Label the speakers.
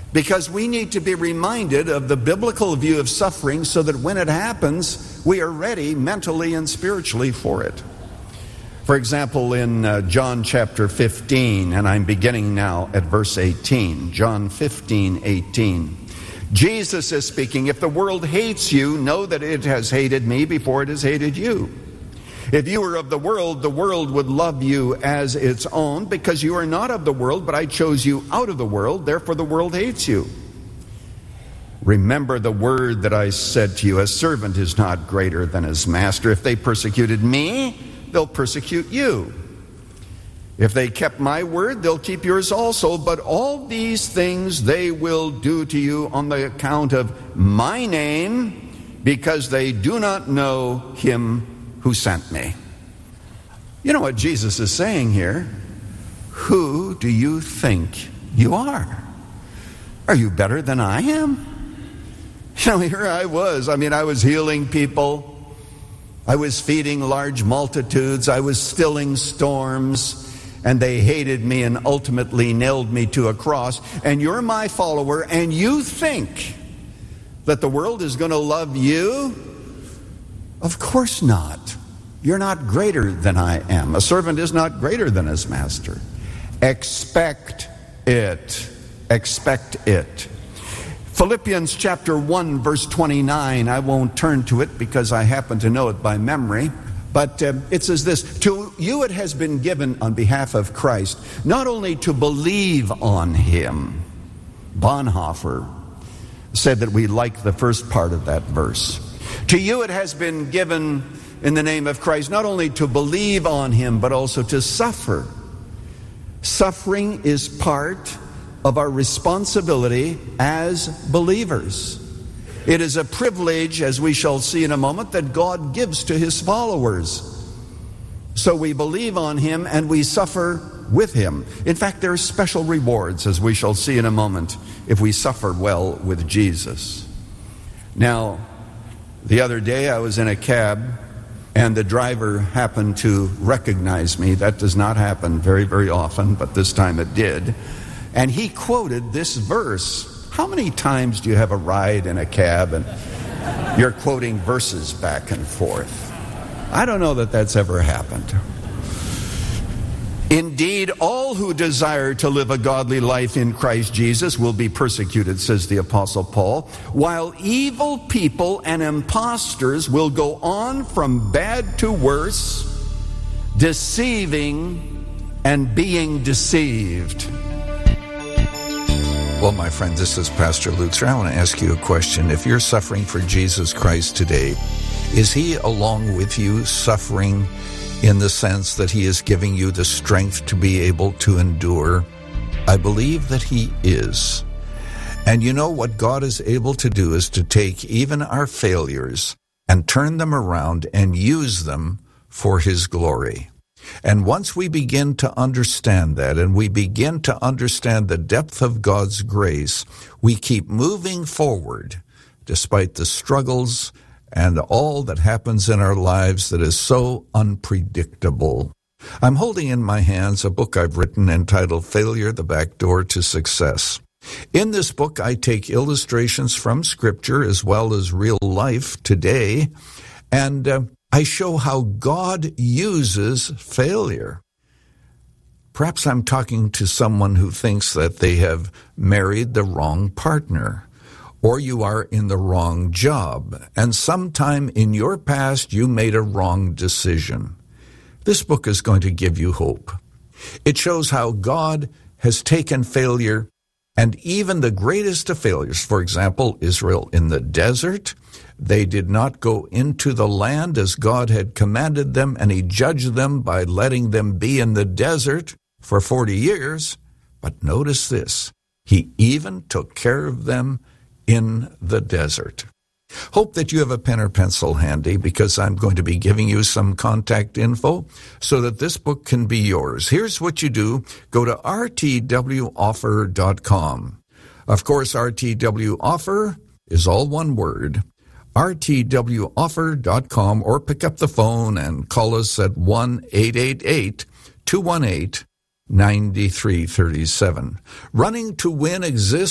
Speaker 1: Because we need to be reminded of the biblical view of suffering so that when it happens, we are ready mentally and spiritually for it. For example, in John chapter 15, and I'm beginning now at verse 18, John 15:18. Jesus is speaking, "If the world hates you, know that it has hated me before it has hated you. If you were of the world would love you as its own, because you are not of the world, but I chose you out of the world, therefore the world hates you. Remember the word that I said to you, a servant is not greater than his master. If they persecuted me, they'll persecute you. If they kept my word, they'll keep yours also. But all these things they will do to you on the account of my name, because they do not know him who sent me." You know what Jesus is saying here? Who do you think you are? Are you better than I am? You know, here I was. I was healing people. I was feeding large multitudes. I was stilling storms. And they hated me and ultimately nailed me to a cross. And you're my follower, and you think that the world is going to love you? Of course not. You're not greater than I am. A servant is not greater than his master. Expect it. Expect it. Philippians chapter 1, verse 29. I won't turn to it because I happen to know it by memory. But it says this: "To you it has been given on behalf of Christ, not only to believe on him." Bonhoeffer said that we like the first part of that verse. To you it has been given in the name of Christ, not only to believe on him, but also to suffer. Suffering is part of our responsibility as believers. It is a privilege, as we shall see in a moment, that God gives to his followers. So we believe on him and we suffer with him. In fact, there are special rewards, as we shall see in a moment, if we suffer well with Jesus. Now, the other day I was in a cab and the driver happened to recognize me. That does not happen very, very often, but this time it did. And he quoted this verse. How many times do you have a ride in a cab and you're quoting verses back and forth? I don't know that that's ever happened. "Indeed, all who desire to live a godly life in Christ Jesus will be persecuted," says the Apostle Paul, "while evil people and impostors will go on from bad to worse, deceiving and being deceived."
Speaker 2: Well, my friend, this is Pastor Lutzer. I want to ask you a question. If you're suffering for Jesus Christ today, is he along with you suffering in the sense that he is giving you the strength to be able to endure? I believe that he is. And you know what God is able to do is to take even our failures and turn them around and use them for his glory. And once we begin to understand that, and we begin to understand the depth of God's grace, we keep moving forward despite the struggles and all that happens in our lives that is so unpredictable. I'm holding in my hands a book I've written entitled Failure, the Back Door to Success. In this book, I take illustrations from Scripture as well as real life today, and I show how God uses failure. Perhaps I'm talking to someone who thinks that they have married the wrong partner, or you are in the wrong job, and sometime in your past you made a wrong decision. This book is going to give you hope. It shows how God has taken failure, and even the greatest of failures, for example, Israel in the desert. They did not go into the land as God had commanded them, and he judged them by letting them be in the desert for 40 years. But notice this, he even took care of them in the desert. Hope that you have a pen or pencil handy, because I'm going to be giving you some contact info so that this book can be yours. Here's what you do. Go to rtwoffer.com. Of course, RTW Offer is all one word. rtwoffer.com, or pick up the phone and call us at 1-888-218-9337. Running to Win exists